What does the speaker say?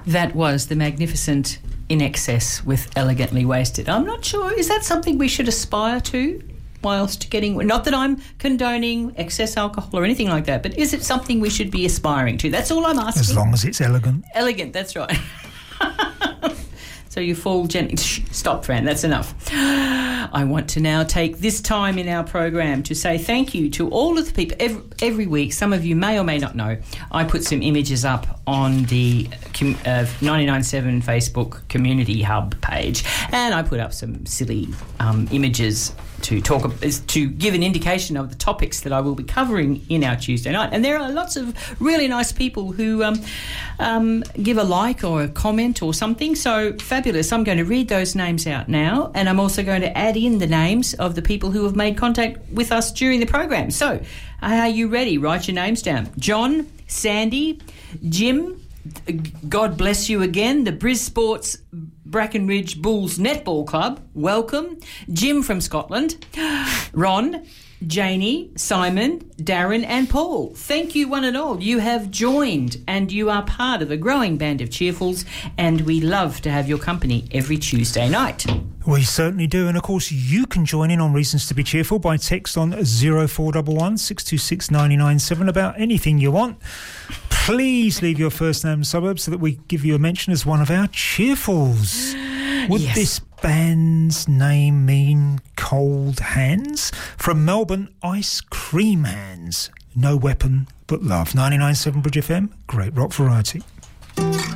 That was the magnificent In Excess with Elegantly Wasted. I'm not sure, is that something we should aspire to whilst getting... Not that I'm condoning excess alcohol or anything like that, but is it something we should be aspiring to? That's all I'm asking. As long as it's elegant. Elegant, that's right. So you fall gently. Stop, Fran, that's enough. I want to now take this time in our program to say thank you to all of the people. Every week, some of you may or may not know, I put some images up on the 99.7 Facebook Community Hub page, and I put up some silly images to give an indication of the topics that I will be covering in our Tuesday night. And there are lots of really nice people who give a like or a comment or something. So fabulous. I'm going to read those names out now, and I'm also going to add in the names of the people who have made contact with us during the program. So are you ready? Write your names down. John, Sandy, Jim, God bless you again, the Bris Sports Brackenridge Bulls Netball Club, welcome. Jim from Scotland, Ron, Janie, Simon, Darren and Paul. Thank you one and all. You have joined and you are part of a growing band of cheerfuls, and we love to have your company every Tuesday night. We certainly do. And of course you can join in on Reasons to be Cheerful by text on 0411 626 997 about anything you want. Please leave your first name and suburb so that we give you a mention as one of our cheerfuls. Would Yes. this band's name mean Cold Hands? From Melbourne, Ice Cream Hands. No weapon but love. 99.7 Bridge FM, great rock variety.